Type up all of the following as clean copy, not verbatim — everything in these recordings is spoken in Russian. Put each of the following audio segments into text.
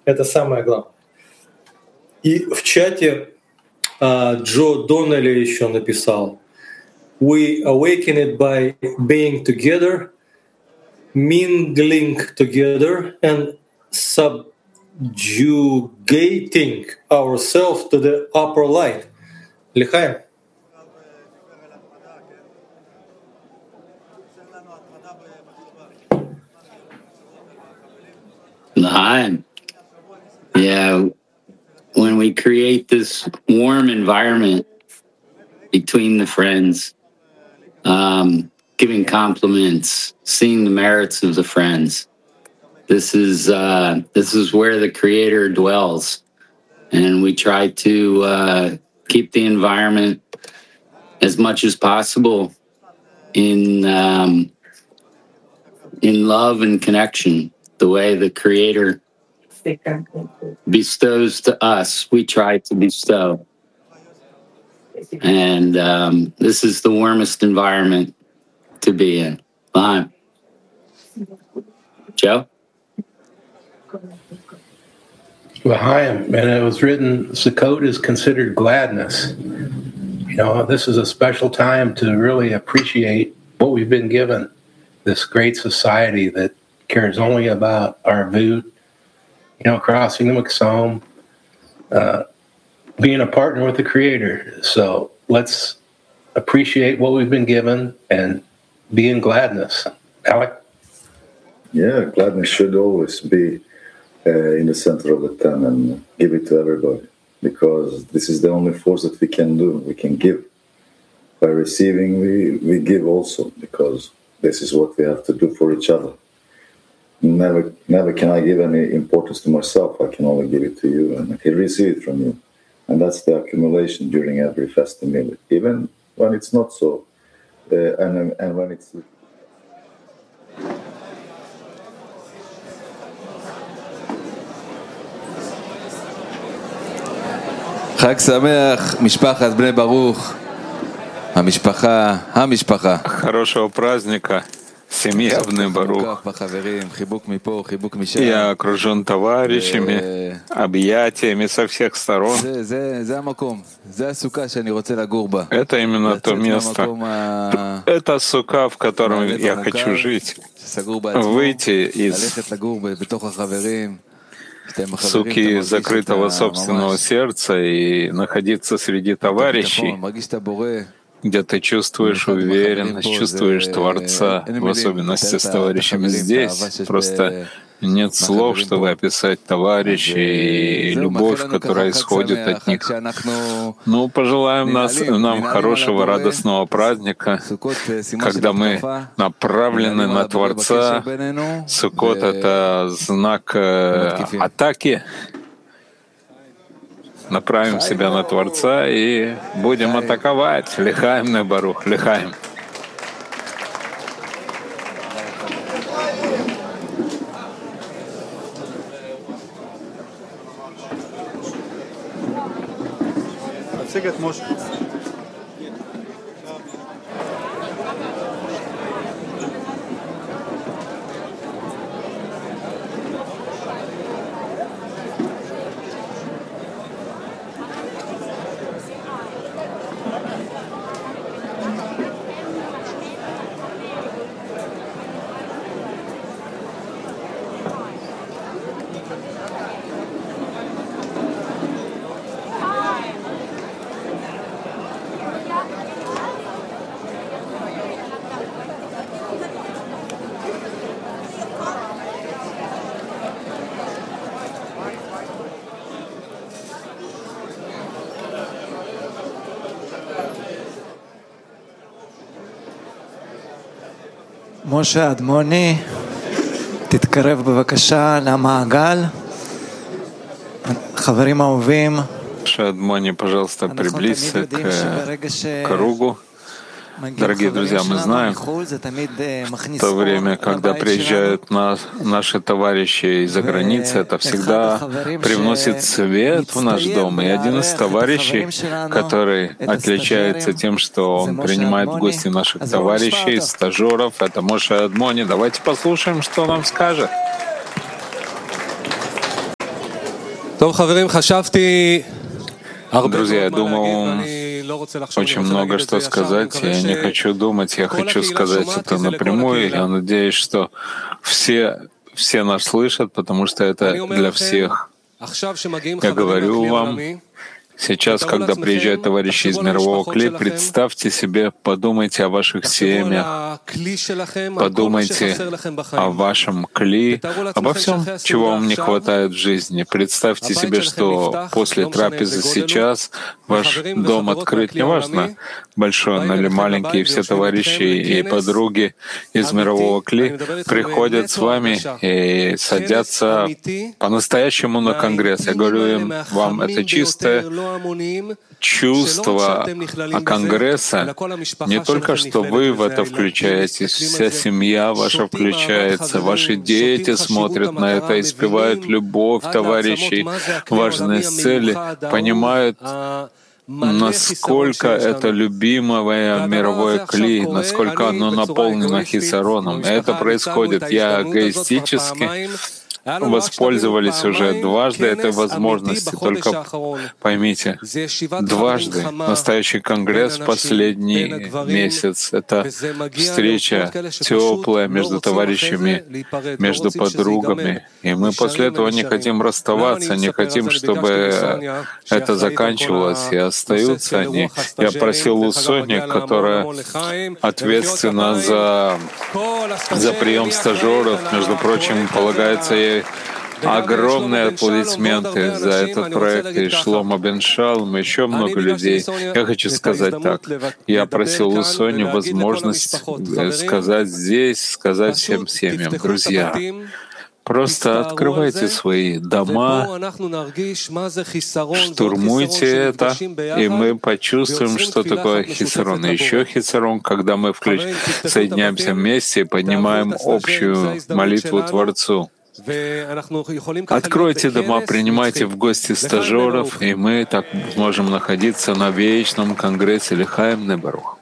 Это самое главное. И в чате Джо Доннелли еще написал: "We awaken it by being together, mingling together, and subjugating ourselves to the upper light." Лихаем. L'chaim. Yeah, when we create this warm environment between the friends, giving compliments, seeing the merits of the friends, this is where the Creator dwells, and we try to keep the environment as much as possible in love and connection. The way the Creator bestows to us, we try to bestow. And this is the warmest environment to be in. Fine. Joe? L'chaim, and it was written, Sukkot is considered gladness. You know, this is a special time to really appreciate what we've been given, this great society that cares only about our voot, you know, crossing the Meksom, being a partner with the Creator. So let's appreciate what we've been given and be in gladness. Alec? Yeah, gladness should always be in the center of the ten and give it to everybody, because this is the only force that we can do. We can give. By receiving, we give also, because this is what we have to do for each other. Never can I give any importance to myself. I can only give it to you, and I can receive it from you. And that's the accumulation during every fasting meal, even when it's not so, and when it's. חג שמח, משפחת בני ברוך, המשפחה. Хорошего праздника, семья Бней Барух. Я окружен товарищами, объятиями со всех сторон. Это именно то место, это сука, в котором я хочу жить. Выйти из суки закрытого собственного сердца и находиться среди товарищей, где ты чувствуешь уверенность, чувствуешь Творца, в особенности с товарищами здесь. Просто нет слов, чтобы описать товарищей и любовь, которая исходит от них. Ну, пожелаем нам хорошего, радостного праздника, когда мы направлены на Творца. Суккот — это знак атаки. Направим себя на Творца и будем атаковать. Лихаем Бней Барух, лихаем. משה אדמוני, תתקרב בבקשה למעגל. חברים אהובים, Моше Адмони, пожалуйста, приблизься к кругу. Дорогие друзья, мы знаем, в то время, когда приезжают наши товарищи из-за границы, это всегда привносит свет в наш дом. И один из товарищей, который отличается тем, что он принимает в гости наших товарищей, стажеров, это Моше Адмони. Давайте послушаем, что он нам скажет. Друзья, я думал очень много что сказать. Я не хочу думать, я хочу сказать это напрямую. Я надеюсь, что все нас слышат, потому что это для всех. Я говорю вам, сейчас, когда приезжают товарищи из мирового кли, представьте себе, подумайте о ваших семьях, подумайте о вашем кли, обо всем, чего вам не хватает в жизни. Представьте себе, что после трапезы сейчас ваш дом открыт, неважно, большой он или маленький, все товарищи и подруги из мирового кли приходят с вами и садятся по-настоящему на конгресс. Я говорю вам, это чистое чувство Конгресса, не только что вы в это включаетесь, вся семья ваша включается, ваши дети смотрят на это, испевают любовь товарищей, важные цели, понимают, насколько это любимое мировое кли, насколько оно наполнено хисароном. Это происходит. Я эгоистически воспользовались уже дважды этой возможностью. Только поймите, дважды настоящий конгресс последний месяц. Это встреча теплая между товарищами, между подругами. И мы после этого не хотим расставаться, не хотим, чтобы это заканчивалось. И остаются они. Я просил у Сони, которая ответственна за прием стажеров, между прочим, полагается ей огромные аплодисменты за этот проект, и Шломо бен Шалом, и еще много людей. Я хочу сказать так. Я просил у Сони возможность сказать здесь, сказать всем семьям, друзья, просто открывайте свои дома, штурмуйте это, и мы почувствуем, что такое хисарон. И еще хисарон, когда мы соединяемся вместе и поднимаем общую молитву Творцу. Откройте дома, принимайте в гости стажеров, и мы так можем находиться на вечном конгрессе Лехаем Небарух.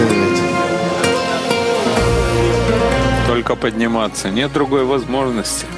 Только подниматься, нет другой возможности.